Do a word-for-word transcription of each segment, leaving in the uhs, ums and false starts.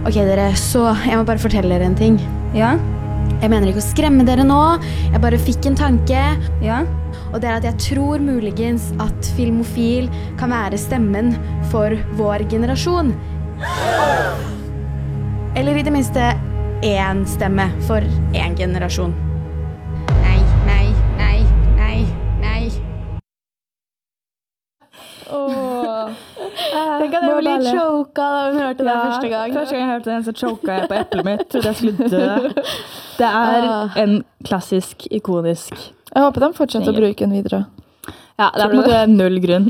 Ok, dere, så jeg må bare fortelle dere en ting. Ja? Jeg mener ikke å skremme dere nå. Jeg bare fikk en tanke. Ja? Og det er at jeg tror muligens at Filmofil kan være stemmen for vår generasjon. Eller i det minste én stemme for én generasjon. Nei, nei, nei, nei, nei. Åh. Tenk at jeg ble litt choka da hun hørte det første gang. Første gang jeg hørte den, så choka jeg på eplet mitt. Trodde jeg skulle dø. Det er en klassisk, ikonisk. Jeg håper de fortsetter å bruke den videre. Ja, det er på en måte null grunn.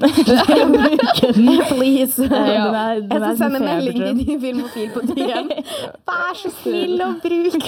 Please. Ja. Den er, den Jeg skal er sende en melding til feberdrøm. din Filmofil på D M. Vær så snill og bruk.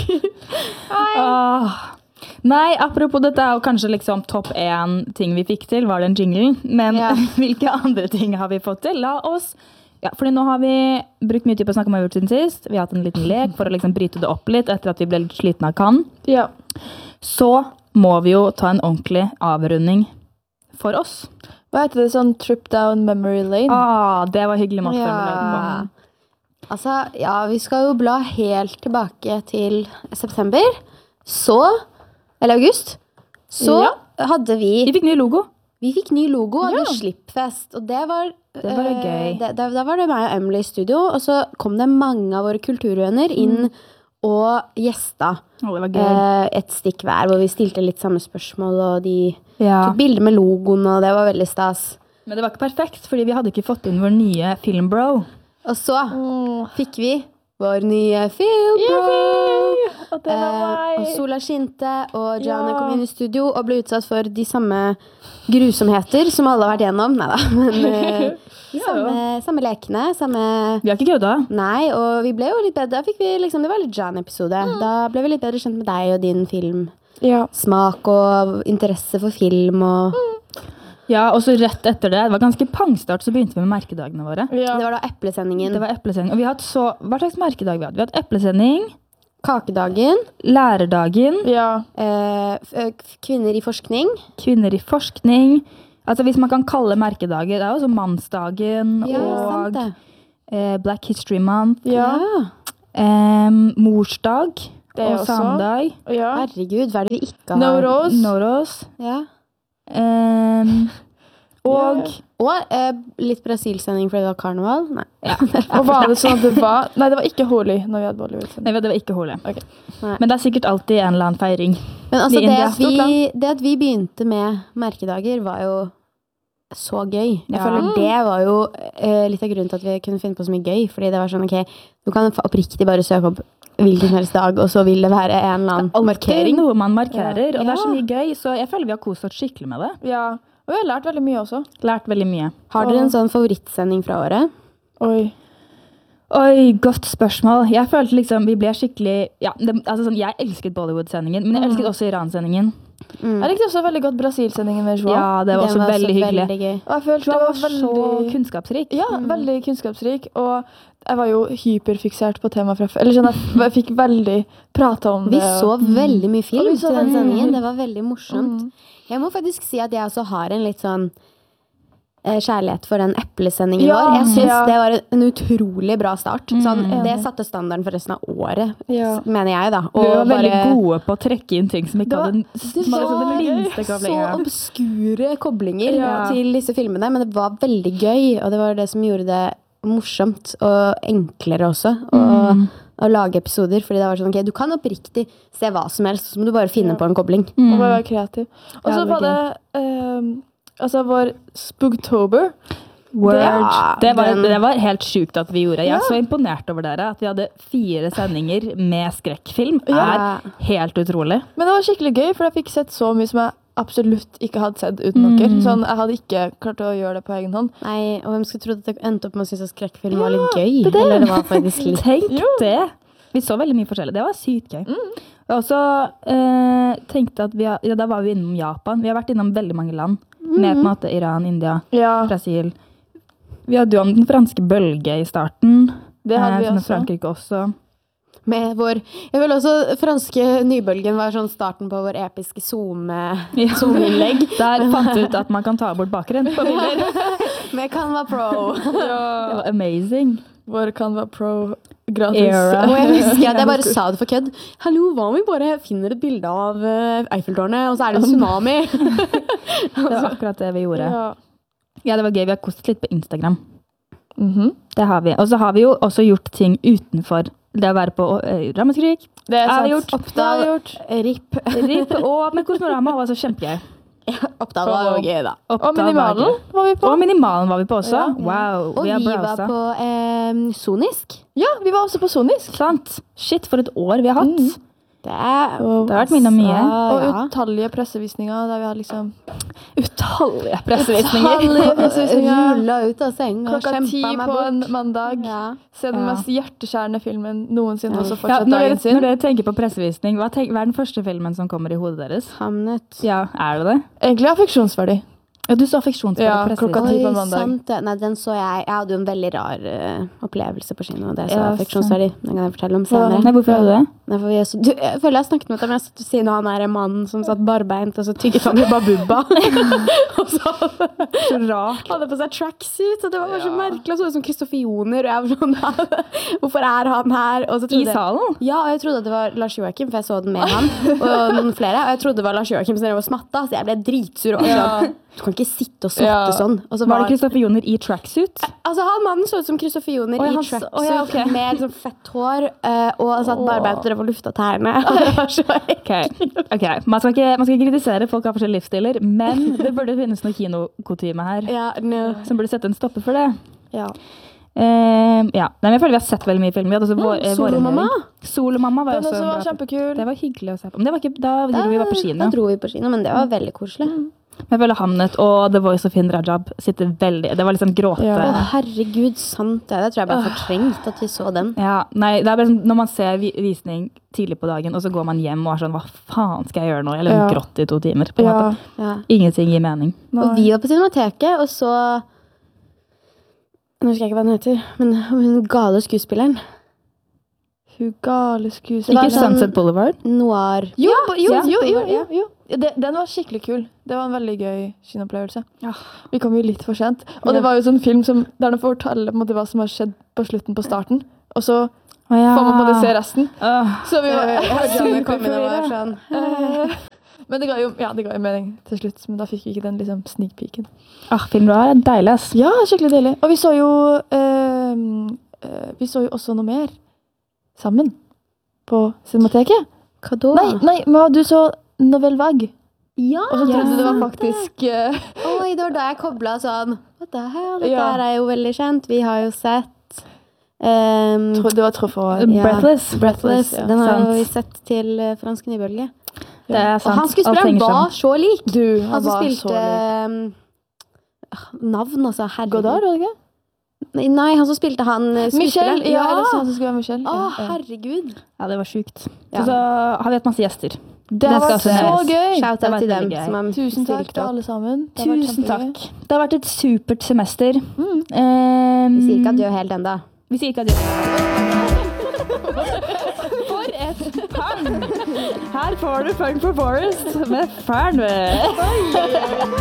Åh. Nei, apropos dette er jo kanskje liksom topp én ting vi fikk til, var den jinglen. Men Ja. hvilke andre ting har vi fått til? La oss... Ja, fordi nå har vi brukt mye tid på å snakke om hva vi har gjort siden sist. Vi har hatt en liten lek for å liksom bryte det opp litt etter at vi ble litt slitne av Cannes. Ja. Så må vi jo ta en ordentlig avrunding for oss. Hva heter det sånn trip down memory lane? Ah, det var hyggelig måte å formulere det Ja. på. Altså, ja, vi skal jo bla helt tilbake til september. Så, eller august, så Ja. hadde vi, Vi fikk ny logo. vi fikk ny logo, og Ja. hadde slippfest, og det var, Det var eh, gøy. det- Da, da var det meg og Emily i studio, og så kom det mange av våre kulturvenner inn og gjesta Å, det var gøy. eh, et stikk hver, hvor vi stilte litt samme spørsmål, og de Ja. tok bilder med logoen, og det var veldig stas. Men det var ikke perfekt, fordi vi hadde ikke fått inn vår nye filmbro. Og så Åh. fikk vi vår nye filmbro. Og det var Eh, og meg. sola skinte, og Gianna Ja. kom inn i studio og ble utsatt for de samme grusomheter som alle har vært gjennom. Neida, men eh, samme, samme lekene, samme... Vi har ikke kødda. Nei, og vi ble jo litt bedre. Da fikk vi liksom, det var litt Gianna-episode. Da ble vi litt bedre kjent med deg og din filmsmak Ja. og interesse for film. Og Ja, og så rett etter det, det var ganske pangstart, så begynte vi med merkedagene våre. Ja. det var da eplesendingen. Det var eplesending. Og vi har hatt så... Hva slags merkedag vi hadde? Vi hadde eplesending, Kakedagen, lærerdagen, Ja. eh, f- eh, kvinner i forskning. kvinner i forskning. Altså hvis man kan kalle merkedager, det er jo så mannsdagen Ja, sant og det. eh, Black History Month, Ja. em, morsdag Det og også. samdag, Ja. Herregud, hva er det vi ikke har? Noros. Noros, Ja. em, og... Og eh, litt Brasil-sending fordi det var karneval. Nei. Ja. Og var det sånn at det var... Nei, det var ikke Holi når vi hadde Bollywood. Nei, det var ikke Hole. Ok. Nei. Men det er sikkert alltid en eller annen feiring. Men altså, I det India. at, vi, det at vi begynte med merkedager var jo så gøy. Jeg Ja. føler det var jo eh, litt av grunnen til at vi kunne finne på så mye gøy. Fordi det var sånn, ok, du kan oppriktig bare søke opp hvilken som helst dag, og så vil det være en eller annen Alltid markering. noe man markerer, og det er så Ja. mye gøy, så jeg føler vi har kost oss skikkelig med det. Ja. Og vi har lært veldig mye også. Lært veldig mye. Har dere en sånn favorittsending fra året? Oi. Oi, godt spørsmål. Jeg følte liksom, vi ble skikkelig, ja, det, altså sånn, jeg elsket Bollywood-sendingen, men jeg elsket også Iran-sendingen. Mm. Jeg likte også veldig godt Brasil-sendingen med Joao. Ja, det var også veldig hyggelig. Veldig gøy. Og jeg følte Det det var var så veldig... kunnskapsrik. Ja, veldig kunnskapsrik, og jeg var jo hyperfiksert på temaet fra før. Eller sånn, jeg, jeg fikk veldig prate om Vi det. så og- veldig mye Og film vi så til den veldig mye sendingen. film. Det var veldig morsomt. Jeg må faktisk si at jeg også har en litt sånn eh, kjærlighet for den eplesendingen Ja, vår. Jeg synes ja. det var en utrolig bra start. Sånn, Mm. det satte standarden for resten av året, Ja. mener jeg da. Vi var veldig bare- gode på å trekke inn ting som ikke Det var- hadde Det som hadde var sånn den minste så koblingen. obskure koblinger Ja. til disse filmene, men det var veldig gøy, og det var det som gjorde det morsomt og enklere også å, Mm. å lage episoder, fordi det var sånn, ok, du kan oppriktig se hva som helst, så må du bare finne på en kobling. Og bare være kreativ. Og Ja, så det var var det ehm, altså vår Spooktober. Word. Ja, Det var, den- det var helt sjukt at vi gjorde. Jeg Ja. er så imponert over dere at vi hadde fire sendinger med skrekkfilm. Ja. Er helt utrolig. Men det var skikkelig gøy, for jeg fikk sett så mye som jeg absolutt ikke hadde sett uten Mm. dere. Sånn, jeg hadde ikke klart å gjøre det på egen hånd. Nei, og hvem skulle trodd at det endte opp med å synes at skrekkfilm var litt gøy? det er det. Eller det var faktisk litt... Tenk Jo. det! Vi så veldig mye forskjellig. Det var sykt gøy. Og så eh, tenkte at vi har, ja, da var vi innom Japan. Vi har vært innom veldig mange land. Med på en måte Iran, India, Ja, Brasil. Vi hadde jo om den franske bølge i starten. det hadde vi eh, med også. Frankrike også. Med vår... Jeg vil også, franske nybølgen var sånn starten på vår episke Zoom- Ja. Zoom-innlegg. Der fant vi ut at man kan ta bort bakeren på bilder. Med Canva Pro. Det var amazing. Vår Canva Pro gratis. Era. Og jeg husker at jeg bare sa det for kødd. Hallo, hva om vi bare finner et bilde av uh, Eiffeltårnet, og så er det en tsunami? Det var akkurat det vi gjorde. Ja. Ja, det var gøy. Vi har kostet litt på Instagram. Mhm. Det har vi. Og så har vi jo også gjort ting utenfor det å være på uh, Rammeskrik. Det er Har sant. vi gjort. Det har vi gjort. Rip. Rip og med Kosmorama var så kjempegøy. Oppdal var jo gøy, da. Og Oppdal var Minimalen gøy. var vi på. Og Minimalen var vi på også. Ja. Wow, Og vi vi, har var browsa. på eh, Sonisk. Ja, vi var også på Sonisk. Sant. Shit, for et år vi har hatt. Mm. Det, er, Og- Det har vært minnet mye. Og ja. utallige pressevisninger der vi har liksom Utallige pressevisninger. Utallige pressevisninger. Rulla ut av senga, Klokka ti kjempa meg på en bort. mandag. Ja. Se den Ja. mest hjerteskjærende filmen noensinne, Ja. og så Ja, fortsatt når, dere, dagen sin. når dere tenker på pressevisning, hva, tenk, hva er den første filmen som kommer i hodet deres? Hamnet. Ja, er det det? Egentlig affeksjonsverdi. Ja, du så affeksjonsverdig Ja, klokka pressevisning. ti på Oi, mandag. sant det. Nei, den så jeg. Jeg hadde jo en veldig rar eh, opplevelse på kino. Det så Ja, affeksjonsverdi. Den kan jeg fortelle om Ja. senere. Nei, hvorfor hadde du det? Nei, for vi er så, du, jeg føler jeg har snakket med dem. Jeg satt ved siden av han der mannen som satt barbeint, og så tygget han i babubba. og så Så rart. hadde på seg tracksuit, og det var bare så merkelig. Og så ut som Kristoffer Joner, og jeg var sånn, hvorfor er han her? Og så I trodde jeg- salen? Ja, og jeg trodde at det var Lars Joakim, for jeg så den med han, og noen flere. Og jeg trodde det var Lars Joakim som drev og smatta, så jeg ble dritsur. Og var Ja. sånn, du kan ikke sitte og smatte Ja. sånn. Og så Var var, det Kristoffer Joner i tracksuit? altså, han mannen så ut som Kristoffer Joner Å, ja, i han så- tracksuit, å, ja, ok. med liksom fett hår, eh, og satt Åh. barbeint og drev og lufta tærne. Og det var så Ok, ok. Man, skal ikke, man skal ikke kritisere folk har forskjellige livsstiler, men det burde finnes noe kinokotyme her Ja, no. som burde sette en stopper for det. Ja. Eh, ja. Nei, men jeg føler vi har sett veldig mye film. Vi hadde også vår, eh, Solomamma. vårrengjøring. Solomamma var Den også også en var bra film. kjempekul. Det var hyggelig å se på. Men det var ikke, da dro vi var på Da kino. dro vi på kino, men det var veldig koselig. Mm. Men jeg føler Hamnet og The Voice of Hind Rajab sitter veldig. Det var liksom gråte. Ja. Å, herregud, sant det. Det tror jeg bare fortrengt at vi så den. Ja, nei, det er bare sånn, når man ser vi- visning tidlig på dagen, og så går man hjem og er sånn, hva faen skal jeg gjøre nå? Eller Ja. grått i to timer. På en Ja. måte. Ja. Ingenting gir mening. Og vi var på Cinemateket, og så Nå husker jeg ikke hva den heter, men hun gale skuespilleren. Hun gale skuespiller. Det var Ikke sånn- Sunset Boulevard? Noir. Jo, jo, Ja. jo, jo, jo, jo. Det, den var skikkelig kul. Det var en veldig gøy kinoopplevelse. Ja. Vi kom jo litt for sent. Og Ja. det var jo sånn film som, der de får fortelle på en måte hva som har skjedd på slutten på starten. Og så Å, ja. får man på en måte se resten. Åh. Så vi var Jeg hørte Janne komme inn og var superforvirret. sånn Eh, Men det ga jo, ja, det ga jo mening til slutt. Men da fikk vi ikke den liksom sneak peeken. Ah, film du er deilig, ass. Ja, skikkelig deilig. Og vi så jo eh, eh, Vi så jo også noe mer sammen på Cinemateket. Hva da? Nei, nei, men du så Novelle Vague. Ja! Og så trodde du det var sant faktisk eh, Oi, det var da jeg kobla sånn What the hell? Dette Ja. her er jo veldig kjent. Vi har jo sett um, tro- Det var Truffaut. Ja. Breathless. Breathless. ja. Den har Sant. jo vi sett til uh, Fransk nybølge. Det er Og sant. han Alt skuespilleren henger var sammen. så lik! Du, han Han som var spilte så lik. um, navn, altså. Herregud. Godard, var det ikke? Nei, Nei, han som spilte han uh, Michelle. skuespilleren. Ja, er det sånn som skulle være Michelle? Å, Ja, ja. herregud. Ja, det var sjukt. Ja. Og så har vi hatt masse gjester. Det Den har skal vært så også gøy! Shout Det out var til dem veldig gøy. som har Tusen takk stilt til opp. alle sammen. Det har vært Tusen kjempegøy. takk. Det har vært et supert semester. Mm. Um, Vi sier ikke adjø helt ennå. Vi sier ikke adjø. For et pang! Her får du Punk for Forest med Fern.